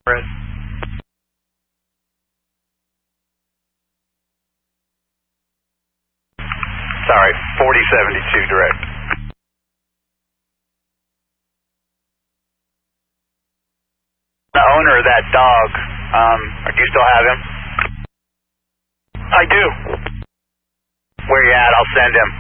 Red. Sorry, 4072 direct. The owner of that dog, do you still have him? I do. Where you at? I'll send him.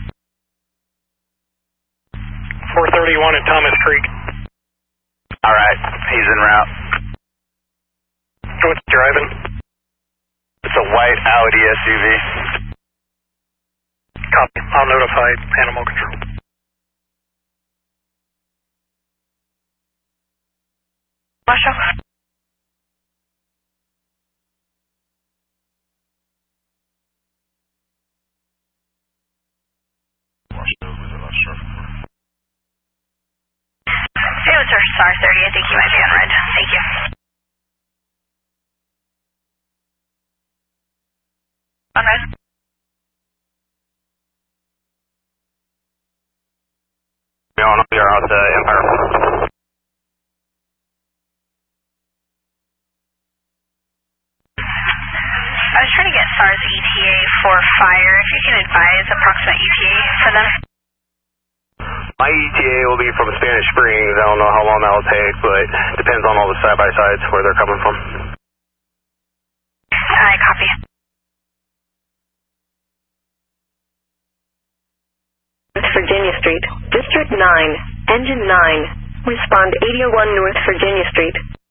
431 at Thomas Creek. Alright, he's en route. What's driving? It's a white Audi SUV. Copy. I'll notify Animal Control. Marshal? It was our SAR 30. I think he might be on red. Thank you. On red? You're out to Empire. I was trying to get SAR's ETA for fire. If you can advise approximate ETA for them. My ETA will be from Spanish Springs. I don't know how long that will take, but it depends on all the side-by-sides where they're coming from. I copy. Virginia Street, District 9, Engine 9. Respond 801 North Virginia Street.